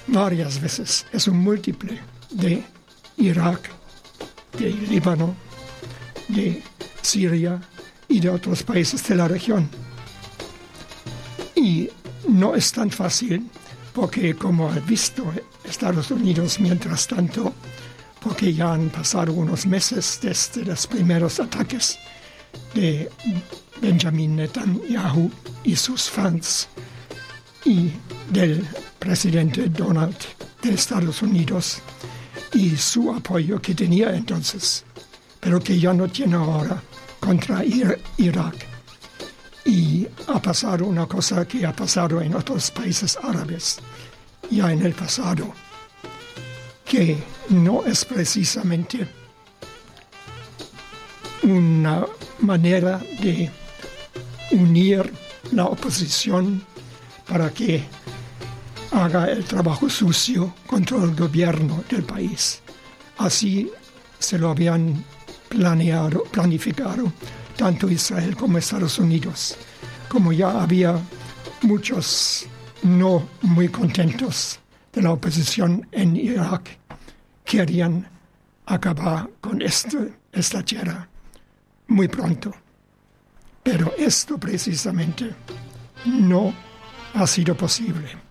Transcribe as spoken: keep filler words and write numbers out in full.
varias veces. Es un múltiple de Irak, de Líbano, de Siria y de otros países de la región. Y no es tan fácil porque, como ha visto Estados Unidos mientras tanto, porque ya han pasado unos meses desde los primeros ataques de Benjamin Netanyahu y sus fans y del presidente Donald de Estados Unidos y su apoyo que tenía entonces, pero que ya no tiene ahora contra Irak. Y ha pasado una cosa que ha pasado en otros países árabes ya en el pasado, que no es precisamente una manera de unir la oposición para que haga el trabajo sucio contra el gobierno del país. Así se lo habían planeado, planificado tanto Israel como Estados Unidos. Como ya había muchos no muy contentos de la oposición en Irak, querían acabar con este, esta tierra muy pronto. Pero esto precisamente no ha sido posible.